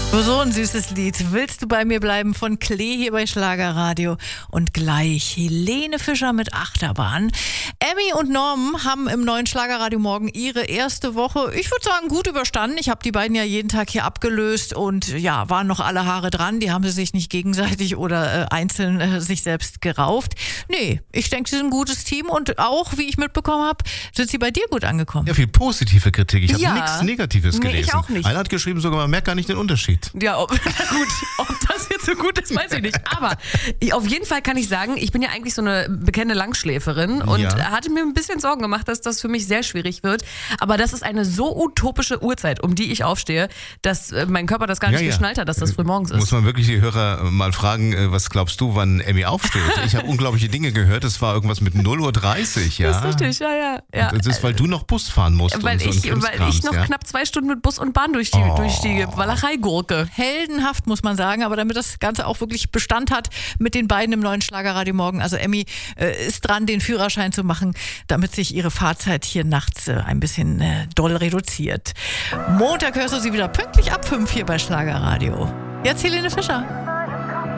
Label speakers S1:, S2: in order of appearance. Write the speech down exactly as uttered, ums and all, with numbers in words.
S1: So ein süßes Lied. Willst du bei mir bleiben von Klee hier bei Schlagerradio. Und gleich Helene Fischer mit Achterbahn. Emmy und Norm haben im neuen Schlagerradio Morgen ihre erste Woche, ich würde sagen, gut überstanden. Ich habe die beiden ja jeden Tag hier abgelöst und ja, waren noch alle Haare dran. Die haben sie sich nicht gegenseitig oder äh, einzeln äh, sich selbst gerauft. Nee, ich denke, sie sind ein gutes Team und auch, wie ich mitbekommen habe, sind sie bei dir gut angekommen.
S2: Ja, viel positive Kritik. Ich habe
S1: Ja.
S2: nichts Negatives
S1: Nee,
S2: gelesen.
S1: ich auch nicht.
S2: Einer hat geschrieben, sogar man merkt gar nicht den Unterschied.
S3: Ja, ob, gut, ob das jetzt so gut ist, weiß ich nicht. Aber ich, auf jeden Fall kann ich sagen, ich bin ja eigentlich so eine bekannte Langschläferin und
S2: Ja.
S3: hatte mir ein bisschen Sorgen gemacht, dass das für mich sehr schwierig wird. Aber das ist eine so utopische Uhrzeit, um die ich aufstehe, dass äh, mein Körper das gar nicht
S2: Ja, ja.
S3: geschnallt hat, dass das früh morgens
S2: Muss
S3: ist.
S2: man wirklich die Hörer mal fragen, äh, was glaubst du, wann Emmy aufsteht? Ich habe unglaubliche Dinge gehört. Es war irgendwas mit null Uhr dreißig, ja.
S3: Das ist richtig, ja, ja. ja.
S2: Das ist, weil du noch Bus fahren musst.
S3: Weil
S2: und so
S3: ich,
S2: ein
S3: weil
S2: Krimskrams,
S3: ich noch
S2: ja.
S3: knapp zwei Stunden mit Bus und Bahn durch die,
S2: Oh.
S3: durch die Walachei-Gurke.
S1: Heldenhaft, muss man sagen, aber damit das Ganze auch wirklich Bestand hat mit den beiden im neuen Schlagerradio Morgen. Also Emmy äh, ist dran, den Führerschein zu machen, damit sich ihre Fahrzeit hier nachts äh, ein bisschen äh, doll reduziert. Montag hörst du sie wieder pünktlich ab fünf hier bei Schlagerradio. Jetzt Helene Fischer.